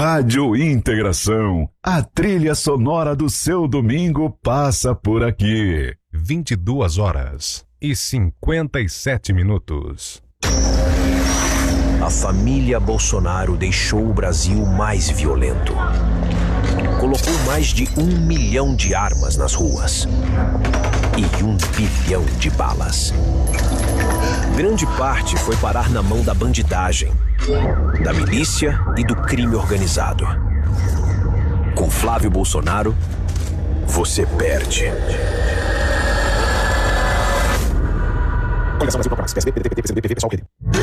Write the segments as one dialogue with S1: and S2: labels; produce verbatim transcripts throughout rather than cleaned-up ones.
S1: Rádio Integração, a trilha sonora do seu domingo passa por aqui.
S2: vinte e duas horas e cinquenta e sete minutos.
S3: A família Bolsonaro deixou o Brasil mais violento. Colocou mais de um milhão de armas nas ruas e um bilhão de balas. Grande parte foi parar na mão da bandidagem, da milícia e do crime organizado. Com Flávio Bolsonaro, você perde. Coligação Brasil Popular, P S B, P D T, P T, P C B, P V, pessoal, P D.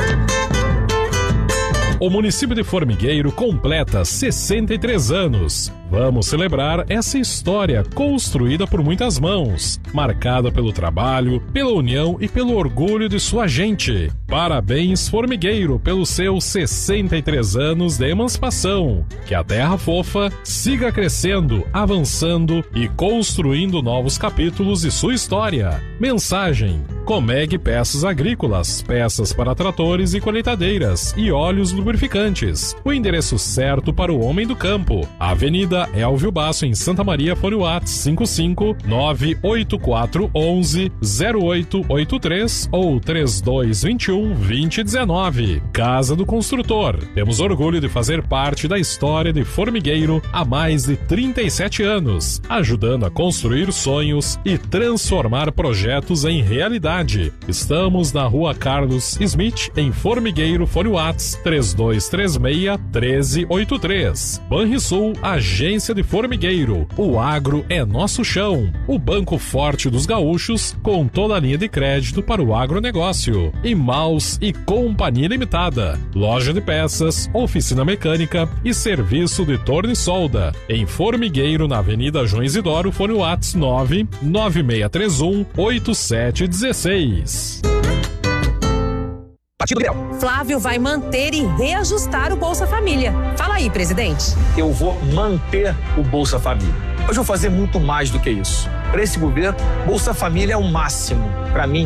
S4: O município de Formigueiro completa sessenta e três anos. Vamos celebrar essa história construída por muitas mãos, marcada pelo trabalho, pela união e pelo orgulho de sua gente. Parabéns, Formigueiro, pelos seus sessenta e três anos de emancipação. Que a Terra Fofa siga crescendo, avançando e construindo novos capítulos de sua história. Mensagem: Comeg Peças Agrícolas, peças para tratores e colheitadeiras e óleos lubrificantes. O endereço certo para o homem do campo. Avenida Elvio Basso, em Santa Maria, fone Whats cinco cinco nove oito quatro um um zero oito oito três ou três dois dois um, dois zero um nove. Casa do Construtor. Temos orgulho de fazer parte da história de Formigueiro há mais de trinta e sete anos, ajudando a construir sonhos e transformar projetos em realidade. Estamos na Rua Carlos Smith, em Formigueiro, fone Whats três dois três seis, um três oito três. Banrisul, agência de Formigueiro. O agro é nosso chão. O Banco Forte dos Gaúchos, com toda a linha de crédito para o agronegócio. E Maus e Companhia Limitada. Loja de peças, oficina mecânica e serviço de torno e solda. Em Formigueiro, na Avenida João Isidoro, fone Whats nove nove seis três um, oito sete um seis.
S3: Partido Liberal.
S5: Flávio vai manter e reajustar o Bolsa Família. Fala aí, presidente.
S6: Eu vou manter o Bolsa Família. Hoje eu vou fazer muito mais do que isso. Para esse governo, Bolsa Família é o máximo. Para mim,